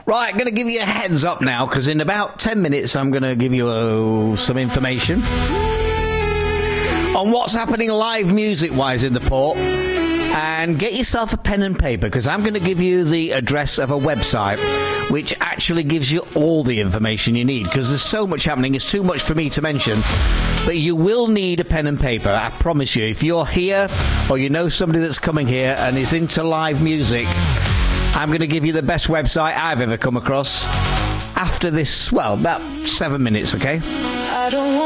Right, going to give you a heads up now, because in about 10 minutes I'm going to give you some information on what's happening live music-wise in the port. And get yourself a pen and paper, because I'm going to give you the address of a website which actually gives you all the information you need, because there's so much happening, it's too much for me to mention. But you will need a pen and paper, I promise you. If you're here, or you know somebody that's coming here and is into live music, I'm going to give you the best website I've ever come across after this, well, about 7 minutes, okay? I don't want